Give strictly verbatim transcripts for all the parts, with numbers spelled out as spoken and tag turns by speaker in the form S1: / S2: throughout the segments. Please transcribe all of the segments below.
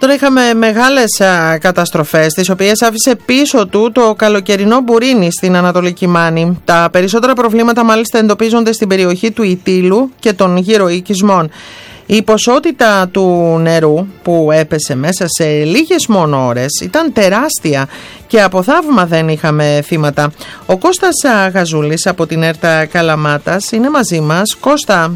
S1: Τώρα είχαμε μεγάλες α, καταστροφές, τις οποίες άφησε πίσω του το καλοκαιρινό μπουρίνι στην Ανατολική Μάνη. Τα περισσότερα προβλήματα μάλιστα εντοπίζονται στην περιοχή του Ιτήλου και των γύρω οικισμών. Η ποσότητα του νερού που έπεσε μέσα σε λίγες μόνο ώρες ήταν τεράστια και από θαύμα δεν είχαμε θύματα. Ο Κώστας Γαζούλης από την ΕΡΤΑ Καλαμάτας είναι μαζί μας. Κώστα.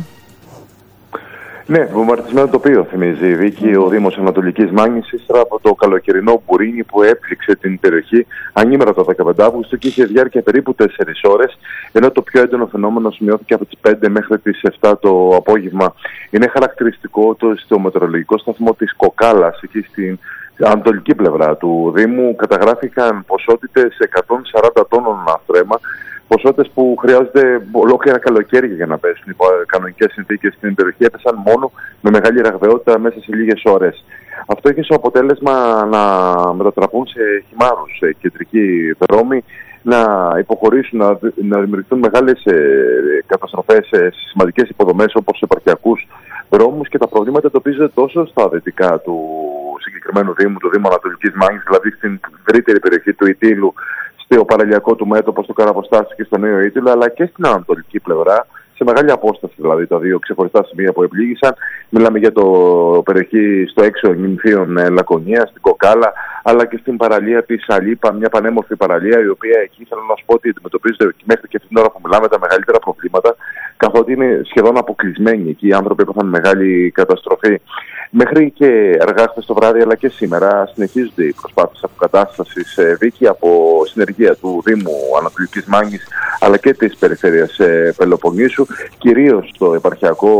S2: Ναι, βομβαρδισμένο τοπίο θυμίζει η Βίκη, ο Δήμος Ανατολικής Μάνης, ύστερα από το καλοκαιρινό μπουρίνι που έπληξε την περιοχή ανήμερα το δεκαπέντε Αυγούστου και είχε διάρκεια περίπου τέσσερις ώρες, ενώ το πιο έντονο φαινόμενο σημειώθηκε από τις πέντε μέχρι τις επτά το απόγευμα. Είναι χαρακτηριστικό το στο μετεωρολογικό σταθμό της Κοκάλας, εκεί στην ανατολική πλευρά του Δήμου, καταγράφηκαν ποσότητες εκατόν σαράντα τόνων αστρέμα, ποσότητες που χρειάζονται ολόκληρα καλοκαίρια για να πέσουν υπό κανονικές συνθήκες στην περιοχή, έπεσαν μόνο με μεγάλη ραγδαιότητα μέσα σε λίγες ώρες. Αυτό είχε ως αποτέλεσμα να μετατραπούν σε χυμάρους, σε κεντρικοί δρόμοι, να υποχωρήσουν, να, να δημιουργηθούν μεγάλες ε, καταστροφές σε σημαντικές υποδομές όπως σε επαρχιακούς δρόμους, και τα προβλήματα εντοπίζονται τόσο στα δυτικά του συγκεκριμένου Δήμου, του Δήμου Ανατολικής Μάνης, δηλαδή στην ευρύτερη περιοχή του Ιτήλου, στο παραλιακό του μέτωπο, στο Καραποστάσιο και στο Νέο Ίτυλο, αλλά και στην ανατολική πλευρά, σε μεγάλη απόσταση δηλαδή τα δύο ξεχωριστά σημεία που επλήγησαν. Μιλάμε για το περιοχή στο έξω νυμφίων ε, Λακωνία, στην Κοκάλα, αλλά και στην παραλία της Αλίπα, μια πανέμορφη παραλία, η οποία εκεί θέλω να σου πω ότι αντιμετωπίζονται μέχρι και αυτή την ώρα που μιλάμε τα μεγαλύτερα προβλήματα, καθότι είναι σχεδόν αποκλεισμένοι εκεί οι άνθρωποι που είχαν μεγάλη καταστροφή. Μέχρι και αργά χθες το βράδυ, αλλά και σήμερα, συνεχίζονται οι προσπάθειες αποκατάστασης ε, Βίκη από συνεργεία του Δήμου Ανατολικής Μάνης αλλά και της περιφέρειας ε, Πελοποννήσου, κυρίως στο επαρχιακό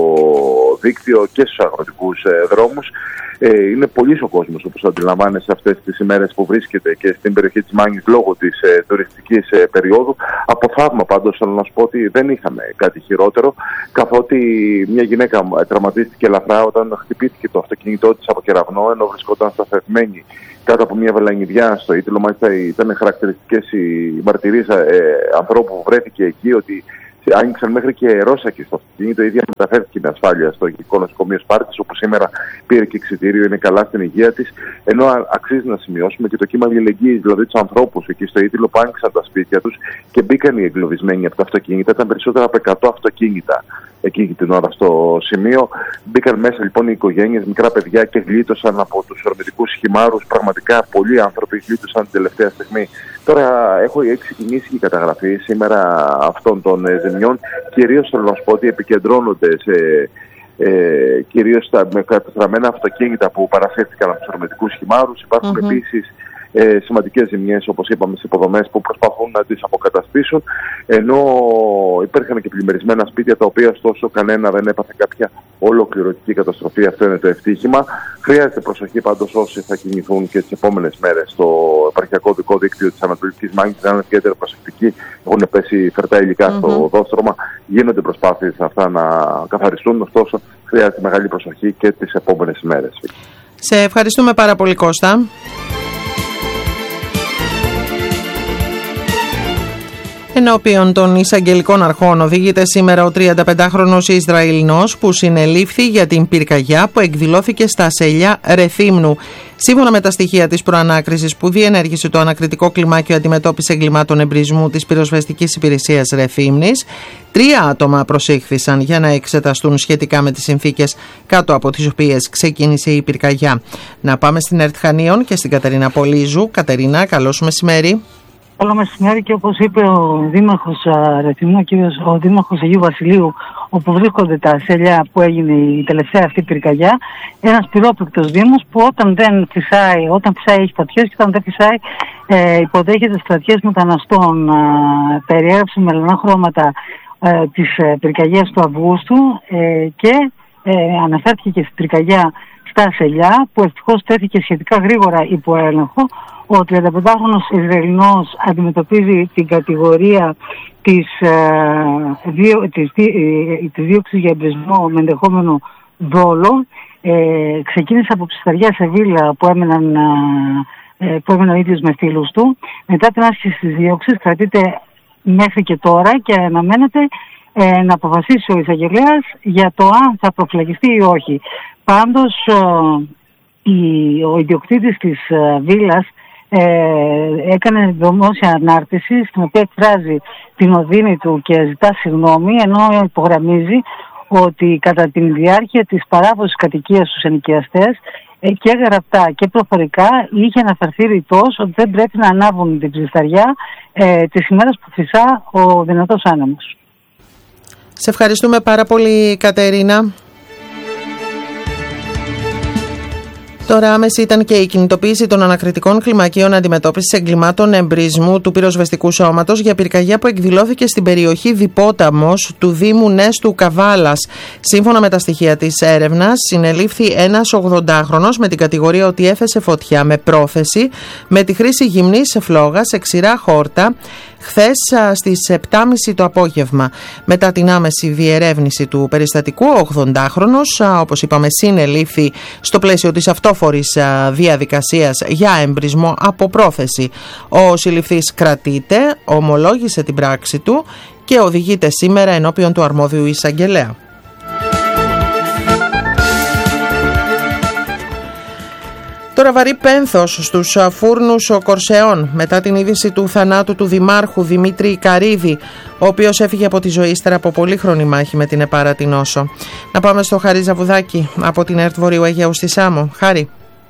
S2: δίκτυο και στους αγροτικούς ε, δρόμους. Ε, είναι πολύς ο κόσμος, όπως αντιλαμβάνεσαι, αυτές τις ημέρες που βρίσκεται και στην περιοχή της Μάνης λόγω της ε, τουριστικής ε, περίοδου. Από θαύμα πάντως θέλω να σου πω ότι δεν είχαμε κάτι χειρότερο, καθότι μια γυναίκα τραυματίστηκε ελαφρά όταν χτυπήθηκε το αυτοκίνητό της από κεραυνό, ενώ βρισκόταν σταθερμένη κάτω από μια βελανιδιά στο Ίτυλο. Μάλιστα ήταν χαρακτηριστικές οι μαρτυρίες ε, ανθρώπου που βρέθηκε εκεί, ότι άνοιξαν μέχρι και ρόσακι στο αυτοκίνητο. Η ίδια μεταφέρθηκε με ασφάλεια στο Αγγλικό Νοσοκομείο Σπάρτης, όπου σήμερα πήρε και εξιτήριο, είναι καλά στην υγεία της. Ενώ αξίζει να σημειώσουμε και το κύμα αλληλεγγύης, δηλαδή τους ανθρώπους εκεί στο Ίτυλο που άνοιξαν τα σπίτια τους και μπήκαν οι εγκλωβισμένοι από τα αυτοκίνητα. Ήταν περισσότερα από εκατό αυτοκίνητα εκεί την ώρα στο σημείο. Μπήκαν μέσα λοιπόν οι οικογένειες, μικρά παιδιά, και γλίτωσαν από τους ορμητικούς χυμάρους. Πραγματικά πολλοί άνθρωποι γλίτωσαν την τελευταία στιγμή. Τώρα έχω ξεκινήσει η καταγραφή σήμερα αυτών των ε, ζημιών. Κυρίως θέλω να σου πω ότι επικεντρώνονται σε ε, κυρίως τα με καταστραμμένα αυτοκίνητα που παρασύρθηκαν από τους ορμητικούς χυμάρους. Υπάρχουν mm-hmm. επίσης Ε, σημαντικές ζημιές, όπως είπαμε, σε υποδομές που προσπαθούν να τις αποκαταστήσουν, ενώ υπήρχαν και πλημμυρισμένα σπίτια, τα οποία ωστόσο κανένα δεν έπαθε κάποια ολοκληρωτική καταστροφή. Αυτό είναι το ευτύχημα. Χρειάζεται προσοχή πάντως όσοι θα κινηθούν και τις επόμενες μέρες στο επαρχιακό δικό δίκτυο της Ανατολικής Μάνης, να είναι ιδιαίτερα προσεκτικοί. Έχουν πέσει φερτά υλικά mm-hmm. στο δόστρωμα. Γίνονται προσπάθειες αυτά να καθαριστούν, ωστόσο χρειάζεται μεγάλη προσοχή και τις επόμενες μέρες.
S1: Σε ευχαριστούμε πάρα πολύ, Κώστα. Ενώπιον των εισαγγελικών αρχών οδηγείται σήμερα ο τριανταπεντάχρονος Ισραηλινός που συνελήφθη για την πυρκαγιά που εκδηλώθηκε στα Σελιά Ρεθύμνου. Σύμφωνα με τα στοιχεία της προανάκρισης που διενέργησε το ανακριτικό κλιμάκιο αντιμετώπιση εγκλημάτων εμπρισμού της πυροσβεστικής υπηρεσίας Ρεθύμνης, τρία άτομα προσήχθησαν για να εξεταστούν σχετικά με τις συνθήκες κάτω από τις οποίες ξεκίνησε η πυρκαγιά. Να πάμε στην ΕΡΤ Χανίων και στην Κατερίνα Πολύζου. Κατερίνα, καλώς μεσημέρι.
S3: Καλό μεσημέρι, και όπως είπε ο Δήμαρχος Ρεθυμνού, ο Δήμαρχος Αγίου Βασιλείου, όπου βρίσκονται τα Σελιά που έγινε η τελευταία αυτή πυρκαγιά, ένας πυρόπληκτος Δήμος που όταν δεν φυσάει, όταν φυσάει έχει φωτιές, και όταν δεν φυσάει ε, υποδέχεται στρατιές μεταναστών. Ε, περιέγραψε με μελανά χρώματα ε, τις ε, πυρκαγιές του Αυγούστου ε, και ε, αναφέρθηκε και στην πυρκαγιά στα Σελιά, που ευτυχώς τέθηκε σχετικά γρήγορα υπό έλεγχο. Ο τριανταπεντάχρονος Ισραηλινός αντιμετωπίζει την κατηγορία της, ε, δίω, της, ε, της δίωξης για εμπρισμό με ενδεχόμενο δόλο. Ε, ξεκίνησε από ψισταριά σε βίλα που έμεναν, ε, που έμεναν ο ίδιος με φίλους του. Μετά την άσκηση της δίωξης κρατείται μέχρι και τώρα και αναμένεται ε, να αποφασίσει ο εισαγγελέας για το αν θα προφυλακιστεί ή όχι. Πάντως, η, ο ιδιοκτήτης της uh, βίλας ε, έκανε δημόσια ανάρτηση στην οποία εκφράζει την οδύνη του και ζητά συγγνώμη, ενώ υπογραμμίζει ότι κατά τη διάρκεια της παράδοσης κατοικίας στους ενοικιαστές ε, και γραπτά και προφορικά είχε αναφερθεί ρητός ότι δεν πρέπει να ανάβουν την ψισταριά ε, τις ημέρες που φυσά ο δυνατός άνεμος.
S1: Σε ευχαριστούμε πάρα πολύ, Κατερίνα. Τώρα άμεση ήταν και η κινητοποίηση των ανακριτικών κλιμακίων αντιμετώπισης εγκλημάτων εμπρισμού του πυροσβεστικού σώματος για πυρκαγιά που εκδηλώθηκε στην περιοχή Διπόταμος του Δήμου Νέστου Καβάλας. Σύμφωνα με τα στοιχεία της έρευνας, συνελήφθη ένας ογδοντάχρονος με την κατηγορία ότι έθεσε φωτιά με πρόθεση με τη χρήση γυμνής φλόγας σε ξηρά χόρτα χθες στις επτά και μισή το απόγευμα. Μετά την άμεση διερεύνηση του περιστατικού, ο ογδοντάχρονος, όπως είπαμε, συνελήφθη στο πλαίσιο της αυτόφορης διαδικασίας για εμπρισμό από πρόθεση. Ο συλληφθής κρατείται, ομολόγησε την πράξη του και οδηγείται σήμερα ενώπιον του αρμόδιου εισαγγελέα. Τώρα βαρύ πένθος στους φούρνους Κορσεών μετά την είδηση του θανάτου του Δημάρχου Δημήτρη Καρίδη, ο οποίος έφυγε από τη ζωή ύστερα από πολύχρονη μάχη με την επάρατη νόσο. Να πάμε στο Χάρη Ζαβουδάκη από την ΕΡΤ Βορείου Αιγαίου στη Σάμο. Χάρη.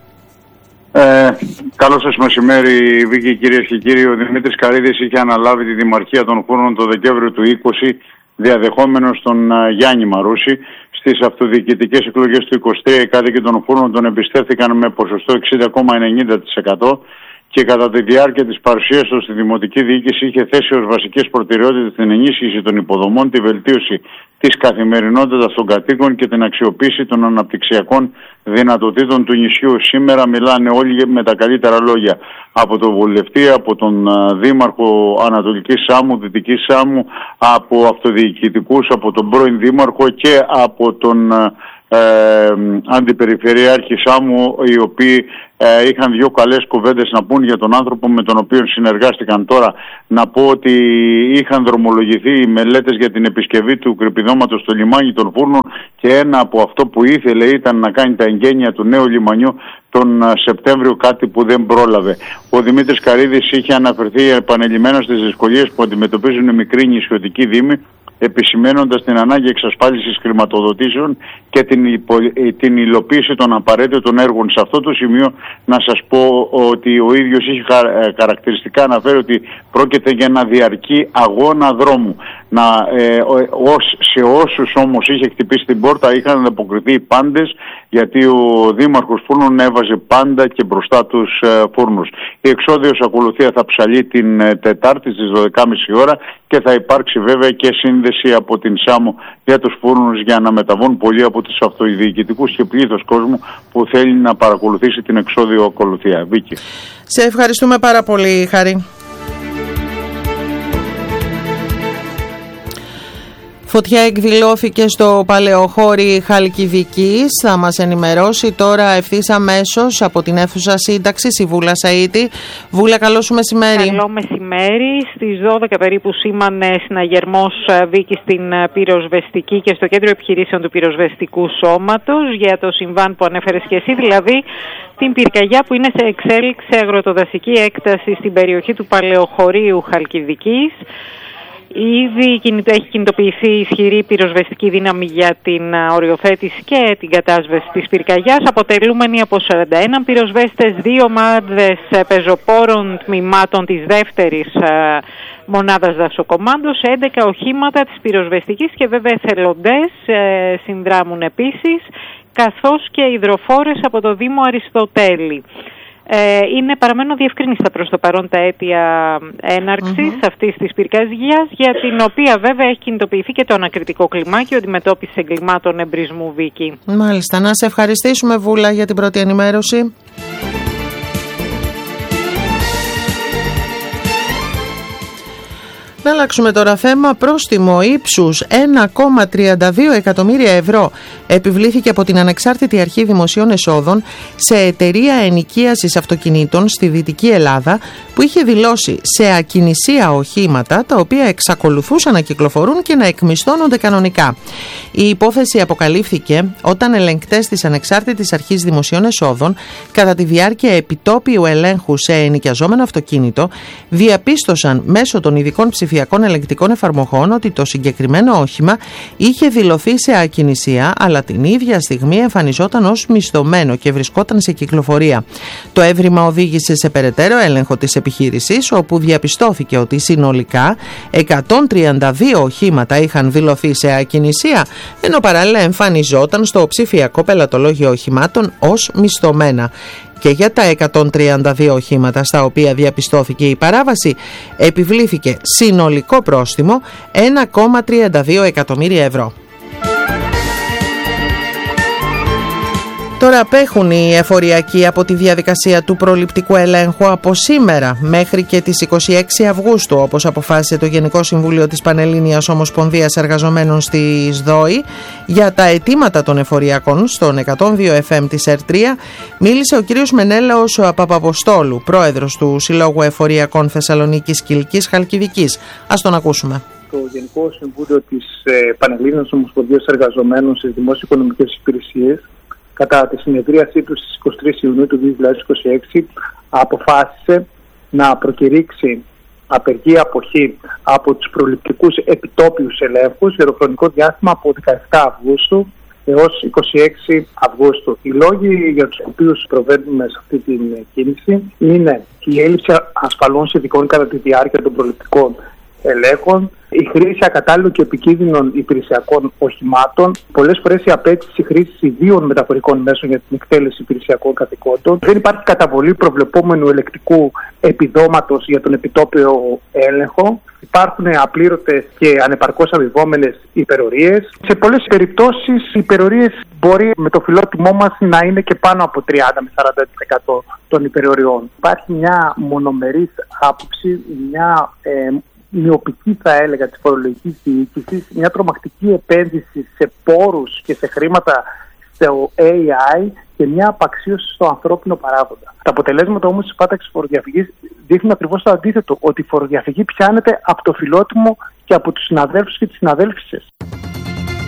S4: Ε, καλό σας μεσημέρι, Βίκη, κυρίες και κύριοι. Ο Δημήτρης Καρίδης είχε αναλάβει τη Δημαρχία των Φούρνων το Δεκέμβριο του είκοσι, διαδεχόμενος τον uh, Γιάννη Μαρούση. Στις αυτοδιοικητικές εκλογές του είκοσι τρία οι κάτοικοι των Φούρνων τον εμπιστεύτηκαν με ποσοστό εξήντα κόμμα ενενήντα τοις εκατό και κατά τη διάρκεια της παρουσίας του στη Δημοτική Διοίκηση είχε θέσει ως βασικές προτεραιότητες την ενίσχυση των υποδομών, τη βελτίωση της καθημερινότητας των κατοίκων και την αξιοποίηση των αναπτυξιακών δυνατοτήτων του νησιού. Σήμερα μιλάνε όλοι με τα καλύτερα λόγια. Από τον βουλευτή, από τον Δήμαρχο Ανατολικής Σάμου, Δυτικής Σάμου, από αυτοδιοικητικούς, από τον πρώην Δήμαρχο και από τον Ε, αντιπεριφερειάρχη Σάμου, οι οποίοι ε, είχαν δύο καλές κουβέντες να πούν για τον άνθρωπο με τον οποίο συνεργάστηκαν. Τώρα να πω ότι είχαν δρομολογηθεί οι μελέτες για την επισκευή του κρυπηδώματος στο λιμάνι των Φούρνων και ένα από αυτό που ήθελε ήταν να κάνει τα εγγένεια του νέου λιμανιού τον Σεπτέμβριο, κάτι που δεν πρόλαβε. Ο Δημήτρης Καρίδης είχε αναφερθεί επανειλημμένα στις δυσκολίες που αντιμετωπίζουν οι μικροί νησιωτικοί δήμοι, επισημαίνοντας την ανάγκη εξασφάλισης χρηματοδοτήσεων και την, υπο, την υλοποίηση των απαραίτητων έργων. Σε αυτό το σημείο να σας πω ότι ο ίδιος είχε χαρακτηριστικά αναφέρει ότι πρόκειται για ένα διαρκή αγώνα δρόμου. Να, ε, ως, σε όσους όμως είχε χτυπήσει την πόρτα είχαν ανταποκριθεί οι πάντες, γιατί ο Δήμαρχος Φούρνων έβαζε πάντα και μπροστά τους ε, φούρνους. Η εξόδιος ακολουθία θα ψαλεί την ε, Τετάρτη στις δώδεκα και μισή ώρα και θα υπάρξει βέβαια και σύνδεση από την Σάμο για τους φούρνους για να μεταβούν πολλοί από τους αυτοδιοικητικούς και πλήθος κόσμου που θέλει να παρακολουθήσει την εξόδιο ακολουθία. Βίκη.
S1: Σε ευχαριστούμε πάρα πολύ, Χάρη. Φωτιά εκδηλώθηκε στο Παλαιοχώρι Χαλκιδικής. Θα μας ενημερώσει τώρα ευθύς αμέσως από την αίθουσα σύνταξης η Βούλα Σαΐτη. Βούλα, καλό σου μεσημέρι.
S5: Καλό μεσημέρι. Στις δώδεκα περίπου σήμανε συναγερμός, Βίκη, στην πυροσβεστική και στο κέντρο επιχειρήσεων του πυροσβεστικού σώματος για το συμβάν που ανέφερες και εσύ, δηλαδή την πυρκαγιά που είναι σε εξέλιξη σε αγροτοδασική έκταση στην περιοχή του Παλαιοχωρίου Χαλκιδικής. Ήδη έχει κινητοποιηθεί ισχυρή πυροσβεστική δύναμη για την οριοθέτηση και την κατάσβεση της πυρκαγιάς, αποτελούμενοι από σαράντα ένα πυροσβέστες, δύο ομάδες πεζοπόρων τμήματων της δεύτερης μονάδας δασοκομάντος, έντεκα οχήματα της πυροσβεστικής και βέβαια εθελοντές συνδράμουν επίσης, καθώς και υδροφόρες από το Δήμο Αριστοτέλη. Ε, είναι παραμένω διευκρίνιστα προς το παρόν τα αίτια έναρξης mm-hmm. αυτής της πυρκαγιάς, για την οποία βέβαια έχει κινητοποιηθεί και το ανακριτικό κλιμάκιο αντιμετώπισης εγκλημάτων εμπρισμού, Βίκη.
S1: Μάλιστα, να σε ευχαριστήσουμε, Βούλα, για την πρώτη ενημέρωση. Να αλλάξουμε τώρα θέμα. Πρόστιμο ύψους ένα κόμμα τριάντα δύο εκατομμύρια ευρώ επιβλήθηκε από την Ανεξάρτητη Αρχή Δημοσίων Εσόδων σε εταιρεία ενοικίασης αυτοκινήτων στη Δυτική Ελλάδα που είχε δηλώσει σε ακινησία οχήματα τα οποία εξακολουθούσαν να κυκλοφορούν και να εκμισθώνονται κανονικά. Η υπόθεση αποκαλύφθηκε όταν ελεγκτές της Ανεξάρτητης Αρχής Δημοσίων Εσόδων, κατά τη διάρκεια επιτόπιου ελέγχου σε ενοικιαζόμενο αυτοκίνητο, διαπίστωσαν μέσω των ειδικών ψηφιακών ελεγκτικών εφαρμογών ότι το συγκεκριμένο όχημα είχε δηλωθεί σε ακινησία, αλλά την ίδια στιγμή εμφανιζόταν ως μισθωμένο και βρισκόταν σε κυκλοφορία. Το έβριμα οδήγησε σε περαιτέρω έλεγχο της επιχείρησης, όπου διαπιστώθηκε ότι συνολικά εκατόν τριάντα δύο οχήματα είχαν δηλωθεί σε ακινησία, ενώ παράλληλα εμφανιζόταν στο ψηφιακό πελατολόγιο οχημάτων ως μισθωμένα. Και για τα εκατόν τριάντα δύο οχήματα στα οποία διαπιστώθηκε η παράβαση, επιβλήθηκε συνολικό πρόστιμο ένα κόμμα τριάντα δύο εκατομμύρια ευρώ. Τώρα απέχουν οι εφοριακοί από τη διαδικασία του προληπτικού ελέγχου από σήμερα μέχρι και τις είκοσι έξι Αυγούστου, όπως αποφάσισε το Γενικό Συμβούλιο της Πανελλήνιας Ομοσπονδίας Εργαζομένων στη ΣΔΟΗ. Για τα αιτήματα των εφοριακών στον εκατόν δύο εφ εμ της ΕΡ τρία μίλησε ο κύριος Μενέλαος Παπαποστόλου, πρόεδρος του Συλλόγου Εφοριακών Θεσσαλονίκης, Κιλκής, Χαλκιδικής. Ας τον ακούσουμε.
S6: Το Γενικό Συμβούλιο της Πανελλήνιας Ομοσπονδίας Εργαζομένων στις Δημόσιο-Οικονομικές Υπηρεσίες, κατά τη συνεδρίασή του στις είκοσι τρεις Ιουνίου του δύο χιλιάδες είκοσι έξι, αποφάσισε να προκηρύξει απεργία αποχή από τους προληπτικούς επιτόπιους ελέγχους για το χρονικό διάστημα από δεκαεπτά Αυγούστου έως είκοσι έξι Αυγούστου. Οι λόγοι για τους οποίους προβαίνουμε σε αυτή την κίνηση είναι η έλλειψη ασφαλών συνθηκών κατά τη διάρκεια των προληπτικών ελέγχων, η χρήση ακατάλληλων και επικίνδυνων υπηρεσιακών οχημάτων, πολλές φορές η απέτηση χρήσης ιδίων μεταφορικών μέσων για την εκτέλεση υπηρεσιακών καθηκόντων. Δεν υπάρχει καταβολή προβλεπόμενου ελεκτικού επιδόματος για τον επιτόπιο έλεγχο. Υπάρχουν απλήρωτες και ανεπαρκώς αμοιβόμενες υπερορίες. Σε πολλές περιπτώσεις οι υπερορίες μπορεί με το φιλότιμό μας να είναι και πάνω από τριάντα με σαράντα τοις εκατό των υπεροριών. Υπάρχει μια μονομερής άποψη, μια ε, μειοπική, θα έλεγα, της φορολογικής διοίκησης, μια τρομακτική επένδυση σε πόρους και σε χρήματα στο έι άι και μια απαξίωση στο ανθρώπινο παράγοντα. Τα αποτελέσματα όμως της πάταξης φοροδιαφυγής δείχνουν ακριβώς το αντίθετο, ότι η φοροδιαφυγή πιάνεται από το φιλότιμο και από τους συναδέλφους και τις συναδέλφισες.